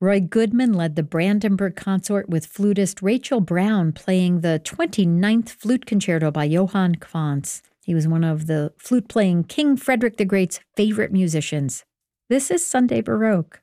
Roy Goodman led the Brandenburg Consort with flutist Rachel Brown playing the 29th Flute Concerto by Johann Quantz. He was one of the flute-playing King Frederick the Great's favorite musicians. This is Sunday Baroque.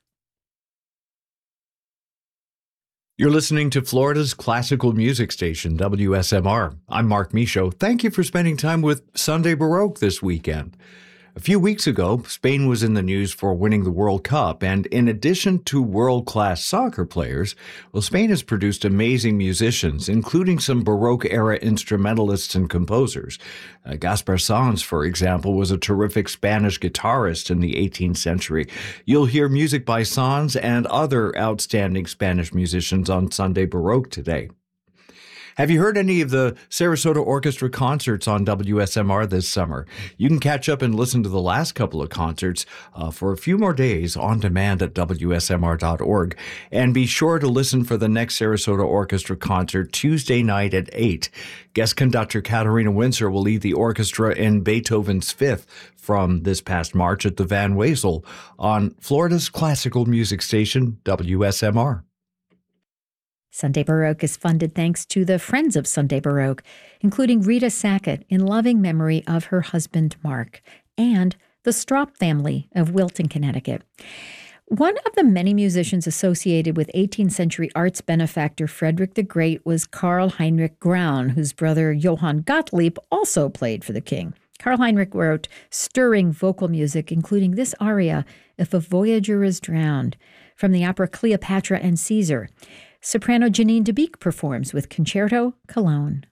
You're listening to Florida's classical music station, WSMR. I'm Mark Michaud. Thank you for spending time with Sunday Baroque this weekend. A few weeks ago, Spain was in the news for winning the World Cup, and in addition to world-class soccer players, Spain has produced amazing musicians, including some Baroque-era instrumentalists and composers. Gaspar Sanz, for example, was a terrific Spanish guitarist in the 18th century. You'll hear music by Sanz and other outstanding Spanish musicians on Sunday Baroque today. Have you heard any of the Sarasota Orchestra concerts on WSMR this summer? You can catch up and listen to the last couple of concerts for a few more days on demand at WSMR.org. And be sure to listen for the next Sarasota Orchestra concert Tuesday night at 8. Guest conductor Katharina Windsor will lead the orchestra in Beethoven's Fifth from this past March at the Van Wezel on Florida's classical music station, WSMR. Sunday Baroque is funded thanks to the Friends of Sunday Baroque, including Rita Sackett in loving memory of her husband, Mark, and the Straup family of Wilton, Connecticut. One of the many musicians associated with 18th century arts benefactor Frederick the Great was Karl Heinrich Graun, whose brother Johann Gottlieb also played for the king. Karl Heinrich wrote stirring vocal music, including this aria, If a Voyager is Drowned, from the opera Cleopatra and Caesar. Soprano Janine de Beek performs with Concerto Cologne.